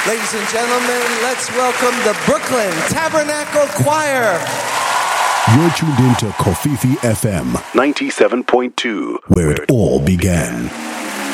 Ladies and gentlemen, let's welcome the Brooklyn Tabernacle Choir. You're tuned into Kofifi FM 97.2, where it all began.